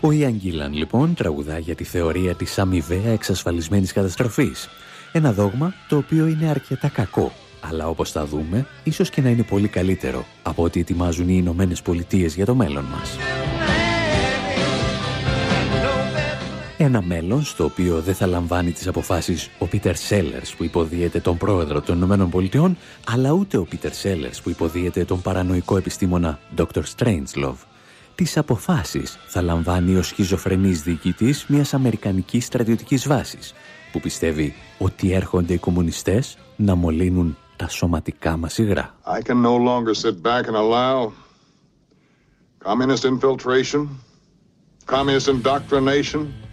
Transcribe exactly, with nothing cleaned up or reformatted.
Ο Ιαν Γκίλαν λοιπόν τραγουδά για τη θεωρία της αμοιβαία εξασφαλισμένης καταστροφής. Ένα δόγμα το οποίο είναι αρκετά κακό, αλλά όπως θα δούμε, ίσως και να είναι πολύ καλύτερο από ό,τι ετοιμάζουν οι Ηνωμένες Πολιτείες για το μέλλον μας. Ένα μέλλον στο οποίο δεν θα λαμβάνει τις αποφάσεις ο Πίτερ Σέλερς που υποδίεται τον πρόεδρο των Ηνωμένων Πολιτειών, αλλά ούτε ο Πίτερ Σέλερς που υποδίεται τον παρανοϊκό επιστήμονα ντόκτορ Strangelove. Τις αποφάσεις θα λαμβάνει ο σχιζοφρενής διοικητής μιας αμερικανικής στρατιωτικής βάσης, που πιστεύει ότι έρχονται οι κομμουνιστές να μολύνουν τα σωματικά μας υγρά. I can no longer sit back and allow communist infiltration, communist indoctrination